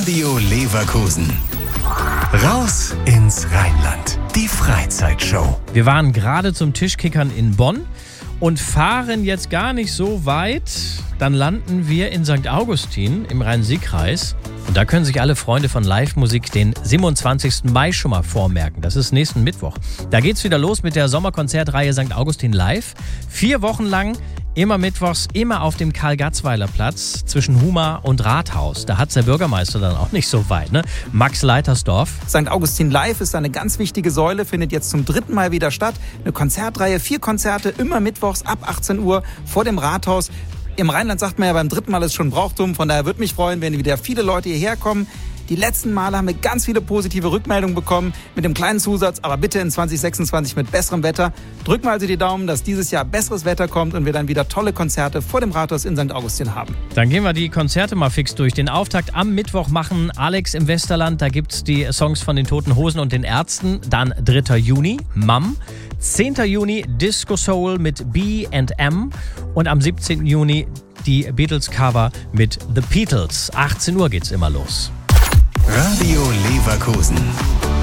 Radio Leverkusen. Raus ins Rheinland. Die Freizeitshow. Wir waren gerade zum Tischkickern in Bonn und fahren jetzt gar nicht so weit. Dann landen wir in St. Augustin im Rhein-Sieg-Kreis. Und da können sich alle Freunde von Live-Musik den 27. Mai schon mal vormerken. Das ist nächsten Mittwoch. Da geht's wieder los mit der Sommerkonzertreihe St. Augustin Live. 4 Wochen lang, immer mittwochs, immer auf dem Karl-Gatzweiler-Platz zwischen Huma und Rathaus. Da hat's der Bürgermeister dann auch nicht so weit, ne? Max Leitersdorf. St. Augustin Live ist eine ganz wichtige Säule, findet jetzt zum 3. Mal wieder statt. Eine Konzertreihe, 4 Konzerte, immer mittwochs ab 18 Uhr vor dem Rathaus. Im Rheinland sagt man ja, beim 3. Mal ist schon Brauchtum. Von daher würde mich freuen, wenn wieder viele Leute hierher kommen. Die letzten Male haben wir ganz viele positive Rückmeldungen bekommen mit dem kleinen Zusatz, aber bitte in 2026 mit besserem Wetter. Drücken wir also die Daumen, dass dieses Jahr besseres Wetter kommt und wir dann wieder tolle Konzerte vor dem Rathaus in St. Augustin haben. Dann gehen wir die Konzerte mal fix durch. Den Auftakt am Mittwoch machen Alex im Westerland. Da gibt's die Songs von den Toten Hosen und den Ärzten. Dann 3. Juni, Mum. 10. Juni, Disco Soul mit B&M. Und am 17. Juni die Beatles-Cover mit The Beatles. 18 Uhr geht's immer los. Radio Leverkusen.